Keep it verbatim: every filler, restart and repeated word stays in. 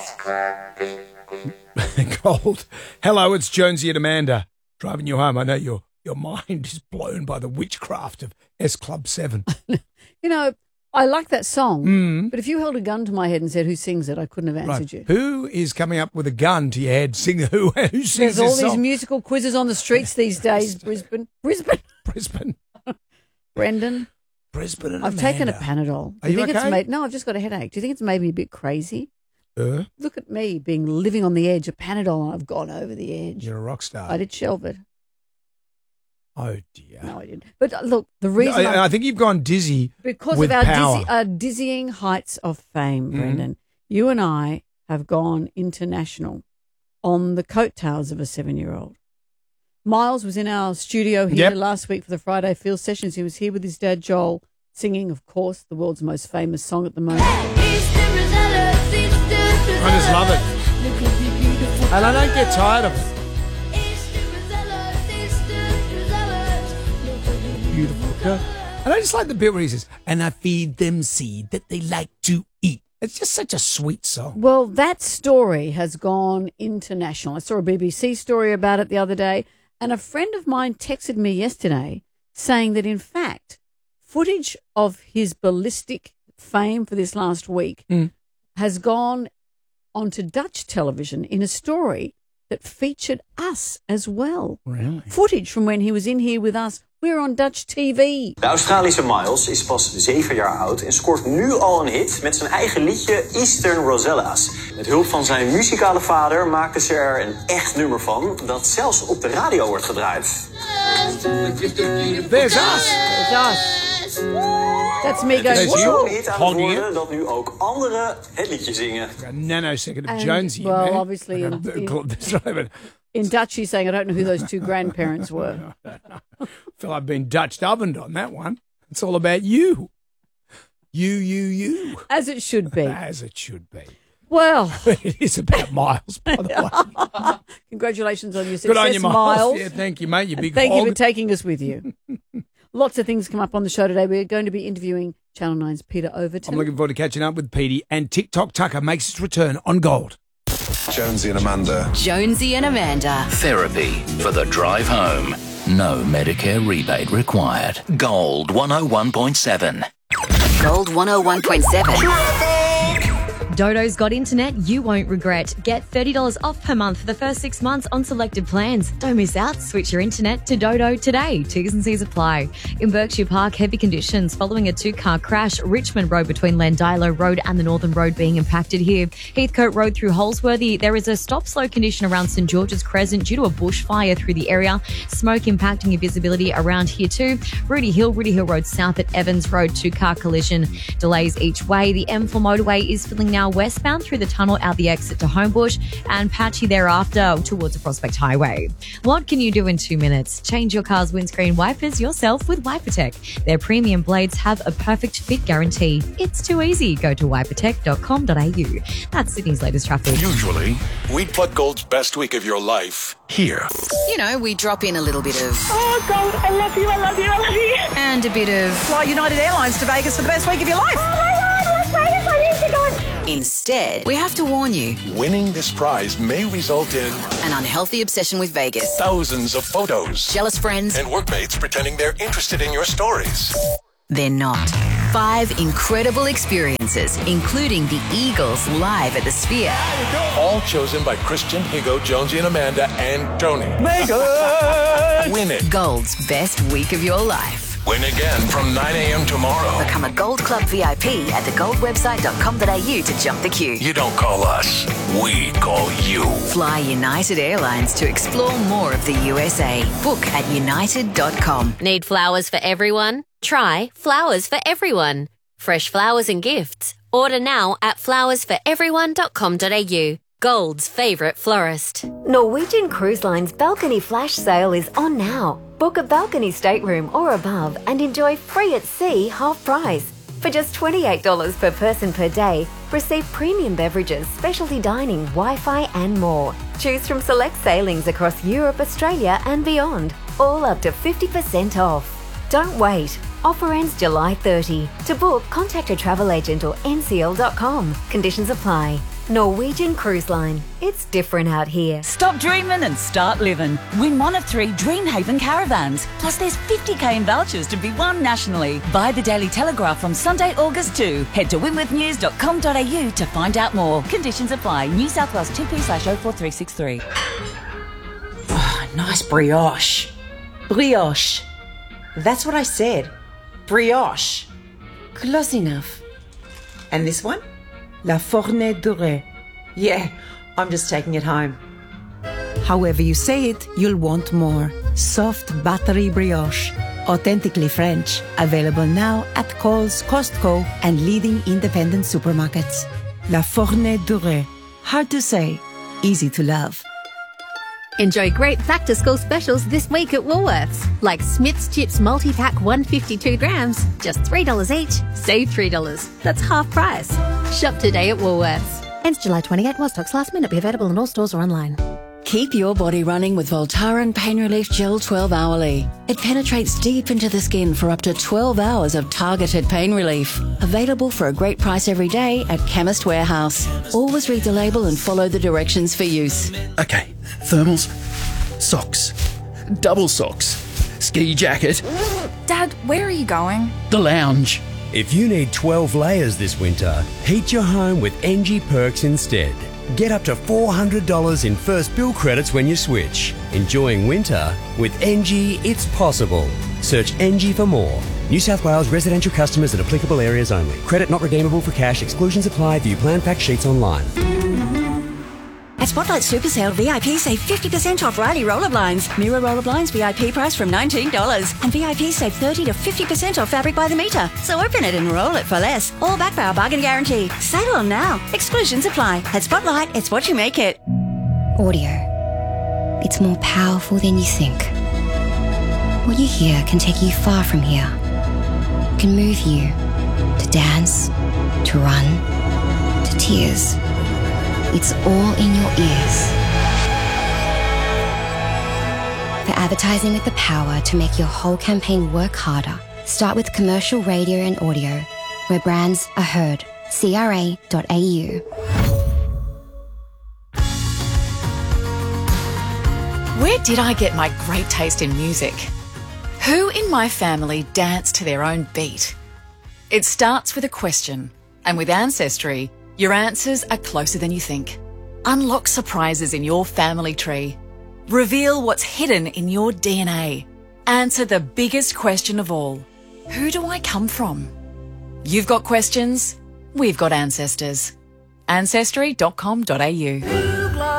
Gold. Hello, it's Jonesy and Amanda driving you home. I know your your mind is blown by the witchcraft of S Club seven. You know, I like that song, Mm. but if you held a gun to my head and said, who sings it, I couldn't have answered Right. you. Who is coming up with a gun to your head? Sing who? Who sings There's all this these song? musical quizzes on the streets these days. Brisbane. Brisbane. Brisbane. Brendan. Brisbane and I've Amanda. taken a Panadol. Are Do you think okay? It's made, no, I've just got a headache. Do you think it's made me a bit crazy? Uh, Look at me being living on the edge of Panadol and I've gone over the edge. you're a rock star. I did shelve it. Oh, dear. No, I didn't. But uh, look, the reason I, I'm- I think you've gone dizzy because with of our, power. dizzy, our dizzying heights of fame, Mhm. Brendan, you and I have gone international on the coattails of a seven-year-old. Miles was in our studio here Yep. last week for the Friday Field Sessions. He was here with his dad, Joel, singing, of course, the world's most famous song at the moment. I just love it. And I don't get tired of it. Beautiful girl. And I just like the bit where he says, and I feed them seed that they like to eat. It's just such a sweet song. Well, that story has gone international. I saw a B B C story about it the other day, and a friend of mine texted me yesterday saying that, in fact, footage of his ballistic fame for this last week Mm. has gone onto Dutch television in a story that featured us as well. Really? Footage from when he was in here with us. We're on Dutch T V. De Australische Miles is pas zeven jaar oud en scoort nu al een hit met zijn eigen liedje Eastern Rosellas. Met hulp van zijn muzikale vader maakten ze er een echt nummer van dat zelfs op de radio wordt gedraaid. There's us. It's us. That's me Het is going, There's zo'n you. hit aan het Holding worden dat nu ook anderen het liedje zingen. A nanosecond of And, Jonesy. well, man. obviously in- in- That's right, but in Dutch, he's saying, I don't know who those two grandparents were. I feel I've been Dutch ovened on that one. It's all about you. You, you, you. As it should be. As it should be. Well, It is about Miles, by the way. congratulations on your success, Good on you, Miles. Miles. Yeah, thank you, mate. You big Thank you hog. for taking us with you. Lots of things come up on the show today. We're going to be interviewing Channel nine's Peter Overton. I'm looking forward to catching up with Petey. And TikTok Tucker makes its return on Gold. Jonesy and Amanda. Jonesy and Amanda. Therapy for the drive home. No Medicare rebate required. Gold one oh one point seven. Gold one oh one point seven. Dodo's got internet you won't regret. Get thirty dollars off per month for the first six months on selected plans. Don't miss out. Switch your internet to Dodo today. T's and C's apply. In Berkshire Park, heavy conditions following a two-car crash. Richmond Road between Landilo Road and the Northern Road being impacted here. Heathcote Road through Holsworthy. There is a stop-slow condition around St George's Crescent due to a bushfire through the area. Smoke impacting your visibility around here too. Rudy Hill, Rudy Hill Road south at Evans Road, two-car collision. Delays each way. The M four motorway is filling now westbound through the tunnel out the exit to Homebush and patchy thereafter towards the Prospect Highway. What can you do in two minutes? Change your car's windscreen wipers yourself with WiperTech. Their premium blades have a perfect fit guarantee. It's too easy. Go to wipertech dot com dot a u. That's Sydney's latest traffic. Usually, we'd put Gold's best week of your life here. You know, we drop in a little bit of... Oh, God, I love you, I love you, I love you. And a bit of... Fly United Airlines to Vegas for the best week of your life. Oh, my God, Las Vegas, I need to go. Instead, we have to warn you, Winning this prize may result in an unhealthy obsession with Vegas. thousands of photos Jealous friends, and workmates pretending they're interested in your stories. they're not. Five incredible experiences, including the Eagles live at the Sphere. All chosen by Christian, Higo, Jonesy and Amanda, and Tony. Megan! Win it. Gold's best week of your life. Win again from nine a.m. tomorrow. Become a Gold Club V I P at the gold website dot com dot a u to jump the queue. You don't call us, we call you. Fly United Airlines to explore more of the U S A. Book at united dot com. Need flowers for everyone? Try Flowers for Everyone. Fresh flowers and gifts. Order now at flowers for everyone dot com dot a u. Gold's favourite florist. Norwegian Cruise Line's balcony flash sale is on now. Book a balcony stateroom or above and enjoy free at sea half price. For just twenty-eight dollars per person per day, receive premium beverages, specialty dining, Wi-Fi and more. Choose from select sailings across Europe, Australia and beyond, all up to fifty percent off. Don't wait. Offer ends July thirtieth. To book, contact a travel agent or N C L dot com. Conditions apply. Norwegian Cruise Line. It's different out here. Stop dreaming and start living. Win one of three Dreamhaven caravans. Plus there's fifty k in vouchers to be won nationally. Buy the Daily Telegraph from Sunday, August second. Head to winworth news dot com dot a u to find out more. Conditions apply. New South Wales two P slash oh four three six three. Oh, nice brioche. Brioche. That's what I said. Brioche. Close enough. And this one? La Fourne Dorée. Yeah, I'm just taking it home. However you say it, you'll want more. Soft buttery brioche. Authentically French. Available now at Coles, Costco, and leading independent supermarkets. La Fourne Dorée. Hard to say, easy to love. Enjoy great back-to-school specials this week at Woolworths. Like Smith's Chips multi-pack one hundred fifty-two grams, just three dollars each. Save three dollars. That's half price. Shop today at Woolworths. Ends July twenty-eighth while stocks last minute. Be available in all stores or online. Keep your body running with Voltaren Pain Relief Gel twelve hourly. It penetrates deep into the skin for up to twelve hours of targeted pain relief. Available for a great price every day at Chemist Warehouse. Always read the label and follow the directions for use. Okay, thermals, socks, double socks, ski jacket. Dad, where are you going? The lounge. If you need twelve layers this winter, heat your home with Engie Perks instead. Get up to four hundred dollars in first bill credits when you switch. Enjoying winter? With Engie, it's possible. Search Engie for more. New South Wales residential customers in applicable areas only. Credit not redeemable for cash. Exclusions apply. View plan fact sheets online. At Spotlight Super Sale, V I P save fifty percent off Riley roller blinds. Mirror roller blinds V I P price from nineteen dollars. And V I P save thirty to fifty percent off fabric by the metre. So open it and roll it for less. All backed by our bargain guarantee. Sale on now. Exclusions apply. At Spotlight, it's what you make it. Audio. It's more powerful than you think. What you hear can take you far from here. It can move you to dance, to run, to tears. It's all in your ears. For advertising with the power to make your whole campaign work harder, start with commercial radio and audio, where brands are heard. C R A dot A U. Where did I get my great taste in music? Who in my family danced to their own beat? It starts with a question, and with Ancestry, your answers are closer than you think. Unlock surprises in your family tree. Reveal what's hidden in your D N A. Answer the biggest question of all. Who do I come from? You've got questions, we've got ancestors. Ancestry dot com dot A U.